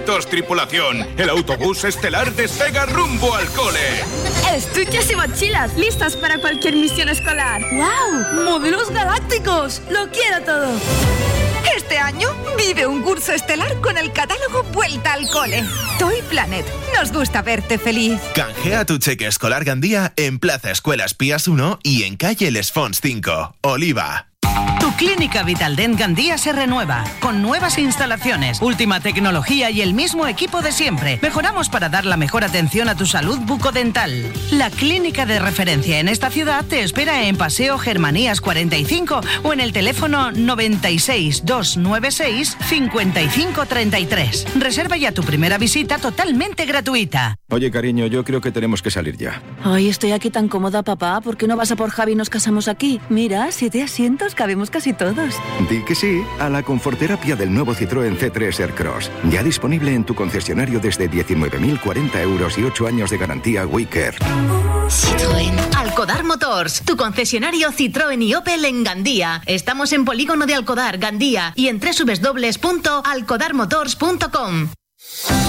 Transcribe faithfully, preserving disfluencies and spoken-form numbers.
Tripulación, el autobús estelar despega rumbo al cole. Estuches y mochilas listas para cualquier misión escolar. ¡Wow! ¡Modelos galácticos! ¡Lo quiero todo! Este año vive un curso estelar con el catálogo Vuelta al Cole. Toy Planet. Nos gusta verte feliz. Canjea tu cheque escolar Gandía en Plaza Escuelas Pías uno y en calle Les Fonts cinco, Oliva. Tu clínica Vitaldent Gandía se renueva, con nuevas instalaciones, última tecnología y el mismo equipo de siempre. Mejoramos para dar la mejor atención a tu salud bucodental. La clínica de referencia en esta ciudad te espera en Paseo Germanías cuarenta y cinco o en el teléfono noventa y seis, doscientos noventa y seis, cincuenta y cinco treinta y tres. Reserva ya tu primera visita totalmente gratuita. Oye, cariño, yo creo que tenemos que salir ya. Ay, estoy aquí tan cómoda, papá. ¿Por qué no vas a por Javi y nos casamos aquí? Mira, siete asientos, cabemos casi todos. Di que sí a la conforterapia del nuevo Citroën C tres Aircross. Ya disponible en tu concesionario desde diecinueve mil cuarenta euros y ocho años de garantía WeCare. Citroën. Alcodar Motors, tu concesionario Citroën y Opel en Gandía. Estamos en Polígono de Alcodar, Gandía, y en doble u doble u doble u punto alcodar motors punto com.